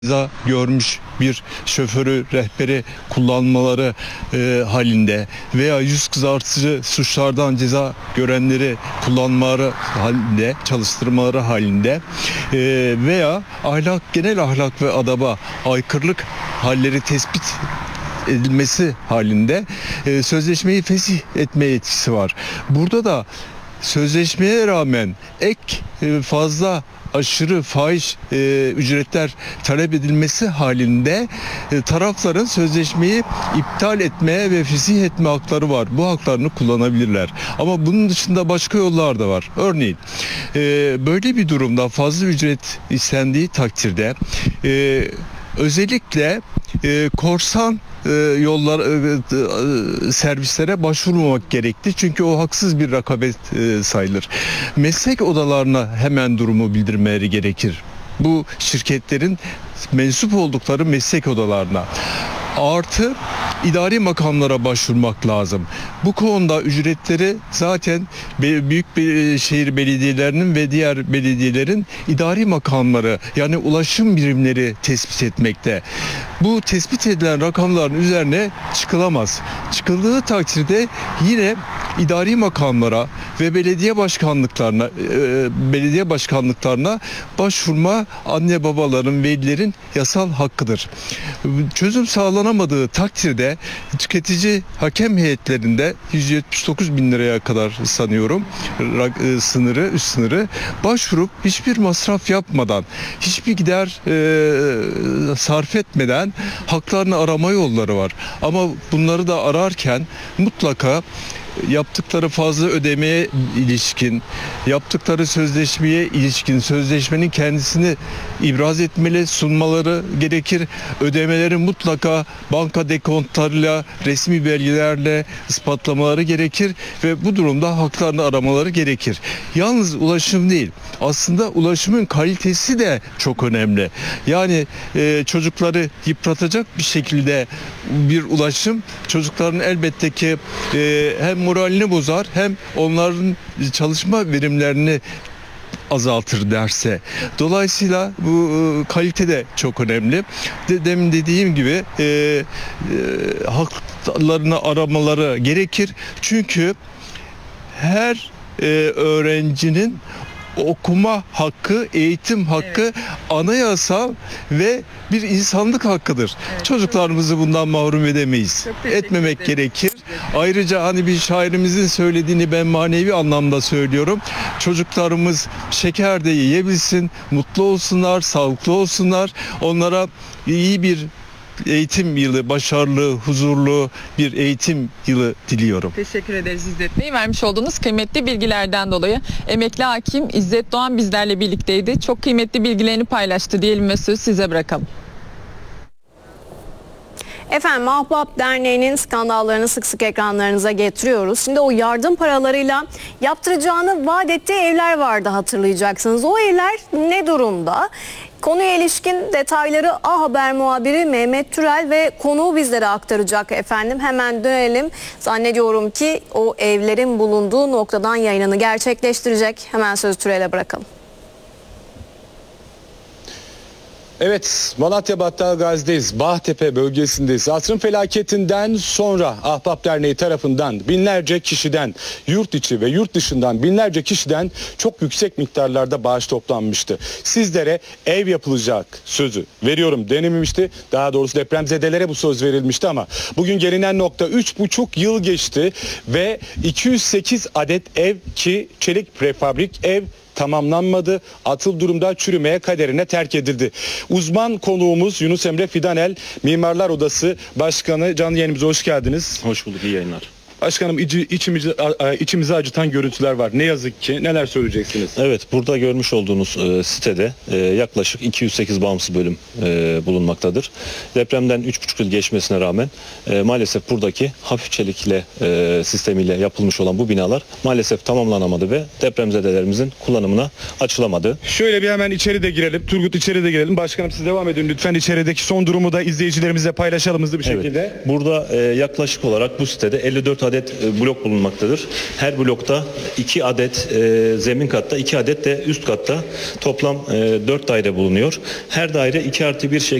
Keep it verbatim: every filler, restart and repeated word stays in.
ceza görmüş bir şoförü, rehberi kullanmaları e, halinde veya yüz kızartıcı suçlardan ceza görenleri kullanmaları halinde, çalıştırmaları halinde e, veya ahlak, genel ahlak ve adaba aykırılık halleri tespit edilmesi halinde e, sözleşmeyi fesih etme yetkisi var. Burada da sözleşmeye rağmen ek e, fazla aşırı fahiş e, ücretler talep edilmesi halinde e, tarafların sözleşmeyi iptal etmeye ve fesih etme hakları var. Bu haklarını kullanabilirler. Ama bunun dışında başka yollar da var. Örneğin e, böyle bir durumda fazla ücret istendiği takdirde e, özellikle e, korsan e, yollar e, e, servislere başvurmamak gerekti. Çünkü o haksız bir rekabet e, sayılır. Meslek odalarına hemen durumu bildirmeleri gerekir. Bu şirketlerin mensup oldukları meslek odalarına. Artı idari makamlara başvurmak lazım. Bu konuda ücretleri zaten büyük şehir belediyelerinin ve diğer belediyelerin idari makamları, yani ulaşım birimleri tespit etmekte. Bu tespit edilen rakamların üzerine çıkılamaz. Çıkıldığı takdirde yine idari makamlara ve belediye başkanlıklarına e, belediye başkanlıklarına başvurma anne babaların, velilerin yasal hakkıdır. Çözüm sağlanamadığı takdirde tüketici hakem heyetlerinde yüz yetmiş dokuz bin liraya kadar sanıyorum sınırı, üst sınırı başvurup hiçbir masraf yapmadan, hiçbir gider e, sarf etmeden haklarını arama yolları var. Ama bunları da ararken mutlaka yaptıkları fazla ödemeye ilişkin, yaptıkları sözleşmeye ilişkin sözleşmenin kendisini ibraz etmeli, sunmaları gerekir. Ödemeleri mutlaka banka dekontlarıyla, resmi belgelerle ispatlamaları gerekir ve bu durumda haklarını aramaları gerekir. Yalnız ulaşım değil, aslında ulaşımın kalitesi de çok önemli. Yani e, çocukları yıpratacak bir şekilde bir ulaşım çocukların elbette ki e, hem moralini bozar hem onların çalışma verimlerini azaltır derse. Dolayısıyla bu e, kalite de çok önemli. De, demin dediğim gibi e, e, haklarını aramaları gerekir. Çünkü her e, öğrencinin okuma hakkı, eğitim hakkı evet, anayasal ve bir insanlık hakkıdır. Evet, çocuklarımızı bundan mahrum edemeyiz. Etmemek ederim. Gerekir. Ayrıca hani bir şairimizin söylediğini ben manevi anlamda söylüyorum. Çocuklarımız şeker de yiyebilsin, mutlu olsunlar, sağlıklı olsunlar. Onlara iyi bir eğitim yılı, başarılı, huzurlu bir eğitim yılı diliyorum. Teşekkür ederiz İzzet Bey. Vermiş olduğunuz kıymetli bilgilerden dolayı. Emekli hakim İzzet Doğan bizlerle birlikteydi. Çok kıymetli bilgilerini paylaştı diyelim ve sözü size bırakalım. Efendim, Ahbap Derneği'nin skandallarını sık sık ekranlarınıza getiriyoruz. Şimdi o yardım paralarıyla yaptıracağını vaat ettiği evler vardı, hatırlayacaksınız. O evler ne durumda? Konuya ilişkin detayları A Haber muhabiri Mehmet Türel ve konuğu bizlere aktaracak efendim. Hemen dönelim. Zannediyorum ki o evlerin bulunduğu noktadan yayınını gerçekleştirecek. Hemen sözü Türel'e bırakalım. Evet, Malatya Battalgazi'deyiz, Bağtepe bölgesindeyiz. Asrın felaketinden sonra Ahbap Derneği tarafından binlerce kişiden, yurt içi ve yurt dışından binlerce kişiden çok yüksek miktarlarda bağış toplanmıştı. Sizlere ev yapılacak sözü veriyorum denilmişti. Daha doğrusu depremzedelere bu söz verilmişti ama bugün gelinen nokta üç buçuk yıl geçti ve iki yüz sekiz adet ev, ki çelik prefabrik ev tamamlanmadı. Atıl durumda çürümeye kaderine terk edildi. Uzman konuğumuz Yunus Emre Fidanel, Mimarlar Odası Başkanı, canlı yayınımıza hoş geldiniz. Hoş bulduk, iyi yayınlar. Başkanım, içi, içimizi, içimizi acıtan görüntüler var. Ne yazık ki. Neler söyleyeceksiniz? Evet, burada görmüş olduğunuz e, sitede e, yaklaşık iki yüz sekiz bağımsız bölüm e, bulunmaktadır. Depremden üç buçuk yıl geçmesine rağmen e, maalesef buradaki hafif çelikle e, sistemiyle yapılmış olan bu binalar maalesef tamamlanamadı ve depremzedelerimizin kullanımına açılamadı. Şöyle bir hemen içeri de girelim. Turgut, içeri de girelim. Başkanım, siz devam edin lütfen. İçerideki son durumu da izleyicilerimizle paylaşalım hızlı bir şekilde. Evet, burada e, yaklaşık olarak bu sitede elli dört adet adet e, blok bulunmaktadır. Her blokta iki adet e, zemin katta, iki adet de üst katta toplam e, dört daire bulunuyor. Her daire iki artı bir şeklinde